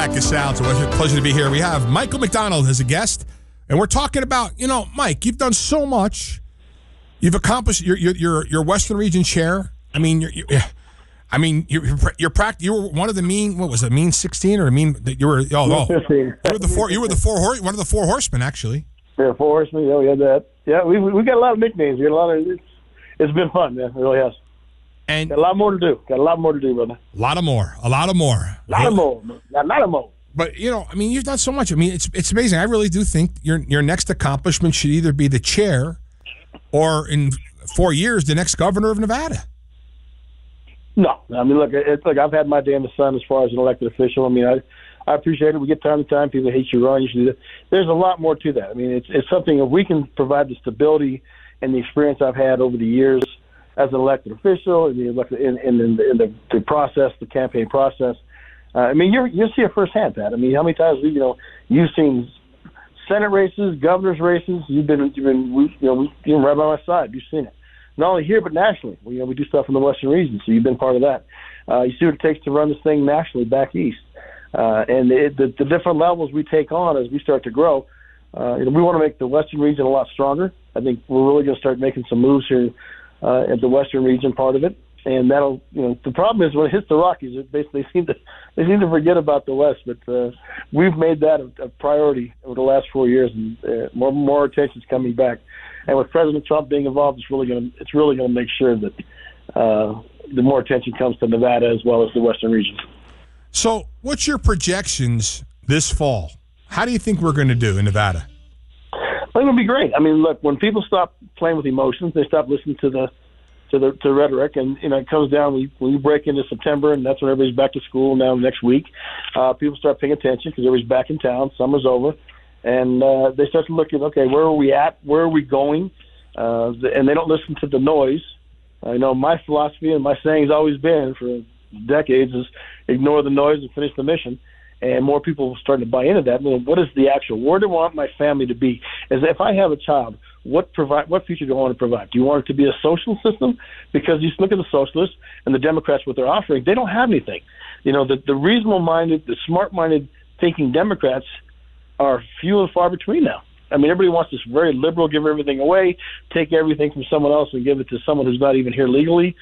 back. It's Sal. It's a pleasure to be here. We have Michael McDonald as a guest, and we're talking about, Mike, you've done so much. You've accomplished. You're Western Region chair. I mean, you were one of the mean. What was it? Mean 16 or mean? You were. Oh, 15. You were one of the four horsemen, actually. Yeah, four horsemen. Yeah, we had that. Yeah, we got a lot of nicknames. We got a lot of. It's been fun, man. It really has. And got a lot more to do. Brother. A lot more. A lot of more. But you've done so much. I mean, it's amazing. I really do think your next accomplishment should either be the chair, or in 4 years, the next governor of Nevada. No, I mean, look, it's like I've had my day in the sun as far as an elected official. I mean, I appreciate it. We get time to time. People hate you run. You should do that. There's a lot more to that. I mean, it's something if we can provide the stability and the experience I've had over the years as an elected official in the process, the campaign process. I mean, you'll see it firsthand, Pat. I mean, how many times you've seen Senate races, governor's races. You've been right by my side. You've seen it. Not only here, but nationally. We do stuff in the Western region, so you've been part of that. You see what it takes to run this thing nationally back east. And the different levels we take on as we start to grow. We want to make the Western region a lot stronger. I think we're really going to start making some moves here at the Western region part of it. And that'll, the problem is when it hits the Rockies, it basically seem to forget about the West. But we've made that a priority over the last 4 years, and more attention's coming back. And with President Trump being involved, it's really going to make sure that the more attention comes to Nevada as well as the Western region. So, what's your projections this fall? How do you think we're going to do in Nevada? I think it'll be great. I mean, look, when people stop playing with emotions, they stop listening to the rhetoric, and it comes down. We break into September, and that's when everybody's back to school now next week. People start paying attention because everybody's back in town. Summer's over, and they start to look at, okay, where are we at? Where are we going? And they don't listen to the noise. My philosophy and my saying has always been for decades is ignore the noise and finish the mission. And more people are starting to buy into that. What is the actual? Where do I want my family to be? As if I have a child, what future do I want to provide? Do you want it to be a social system? Because you look at the socialists and the Democrats, what they're offering, they don't have anything. The reasonable-minded, the smart-minded thinking Democrats are few and far between now. I mean, everybody wants this very liberal, give everything away, take everything from someone else and give it to someone who's not even here legally.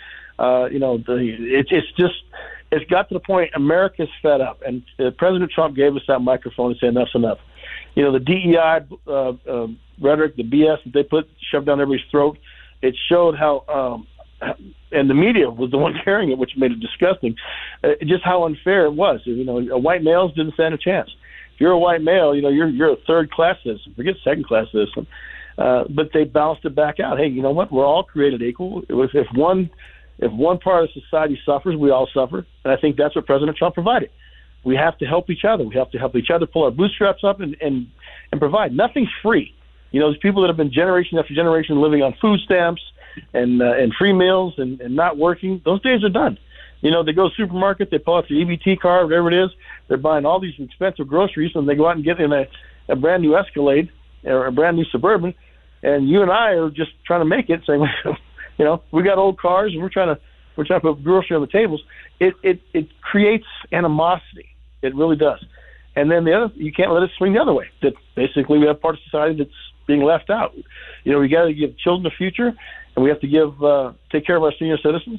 It's got to the point America's fed up, and President Trump gave us that microphone and said enough's enough. The DEI rhetoric, the BS that they shoved down everybody's throat, it showed how, and the media was the one carrying it, which made it disgusting, just how unfair it was. White males didn't stand a chance. If you're a white male, you're a third-class citizen. Forget second-class citizen. But they balanced it back out. Hey, you know what? We're all created equal. If one part of society suffers, we all suffer. And I think that's what President Trump provided. We have to help each other. We have to help each other pull our bootstraps up and provide. Nothing's free. There's people that have been generation after generation living on food stamps and free meals and not working. Those days are done. They go to the supermarket, they pull out the EBT card, whatever it is. They're buying all these expensive groceries, and they go out and get in a brand new Escalade or a brand new Suburban. And you and I are just trying to make it, saying, we got old cars and we're trying to put grocery on the tables. It creates animosity. It really does. And then you can't let it swing the other way. That basically we have part of society that's being left out. We got to give children a future, and we have to take care of our senior citizens.